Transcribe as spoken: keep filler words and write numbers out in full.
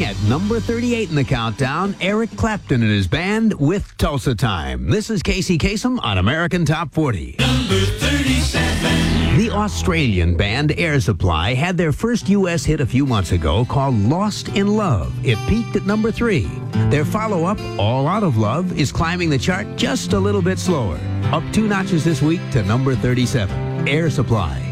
at number thirty-eight in the countdown, Eric Clapton and his band with Tulsa Time. This is Casey Kasem on American Top forty. Number thirty-seven. The Australian band Air Supply had their first U S hit a few months ago called Lost in Love. It peaked at number three. Their follow-up, All Out of Love, is climbing the chart just a little bit slower. Up two notches this week to number thirty-seven. Air Supply.